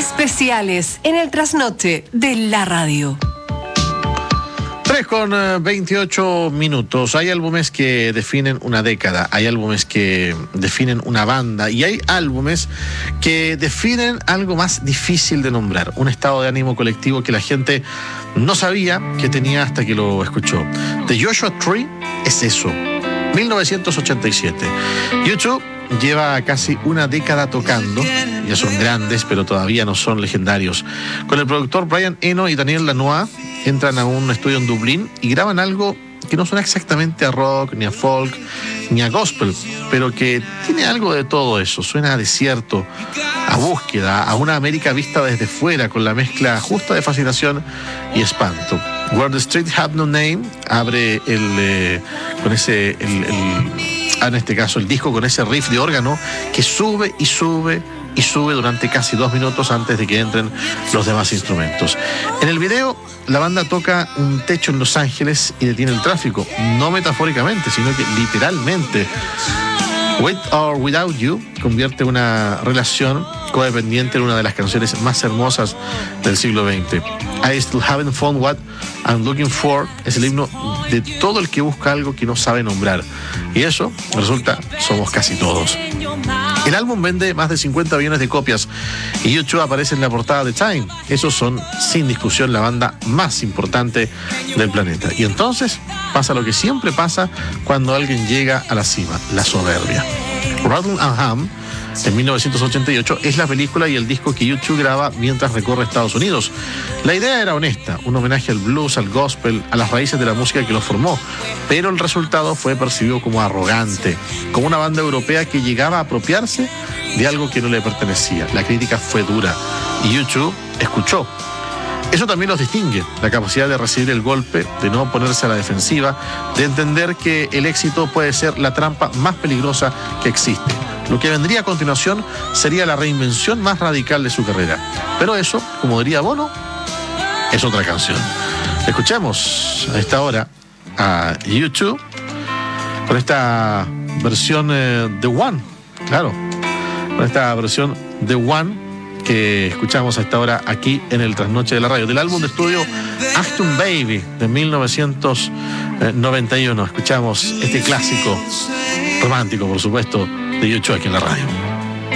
Especiales en el trasnoche de la radio. 3:28. Hay álbumes que definen una década, hay álbumes que definen una banda y hay álbumes que definen algo más difícil de nombrar, un estado de ánimo colectivo que la gente no sabía que tenía hasta que lo escuchó. The Joshua Tree es eso. 1987. U2 lleva casi una década tocando, ya son grandes, pero todavía no son legendarios. Con el productor Brian Eno y Daniel Lanois entran a un estudio en Dublín y graban algo que no suena exactamente a rock, ni a folk, ni a gospel, pero que tiene algo de todo eso. Suena a desierto, a búsqueda, a una América vista desde fuera, con la mezcla justa de fascinación y espanto. Where the Street Had No Name abre en este caso el disco con ese riff de órgano que sube y sube y sube durante casi 2 minutos antes de que entren los demás instrumentos. En el video, la banda toca un techo en Los Ángeles y detiene el tráfico, no metafóricamente, sino que literalmente. With or Without You convierte una relación codependiente en una de las canciones más hermosas del siglo XX. I Still Haven't Found What I'm Looking For es el himno de todo el que busca algo que no sabe nombrar. Y eso, resulta, somos casi todos. El álbum vende más de 50 millones de copias y U2 aparece en la portada de Time. Esos son, sin discusión, la banda más importante del planeta. Y entonces pasa lo que siempre pasa cuando alguien llega a la cima, la soberbia. Rattle and Hum, en 1988, es la película y el disco que U2 graba mientras recorre Estados Unidos. La idea era honesta, un homenaje al blues, al gospel, a las raíces de la música que los formó, pero el resultado fue percibido como arrogante, como una banda europea que llegaba a apropiarse de algo que no le pertenecía. La crítica fue dura y U2 escuchó. Eso también los distingue, la capacidad de recibir el golpe, de no ponerse a la defensiva, de entender que el éxito puede ser la trampa más peligrosa que existe. Lo que vendría a continuación sería la reinvención más radical de su carrera. Pero eso, como diría Bono, es otra canción. Escuchemos a esta hora a U2 con esta versión The One, claro, con esta versión The One que escuchamos a esta hora aquí en el Trasnoche de la Radio, del álbum de estudio Achtung Baby de 1991. Escuchamos este clásico romántico, por supuesto, de U2 aquí en la radio.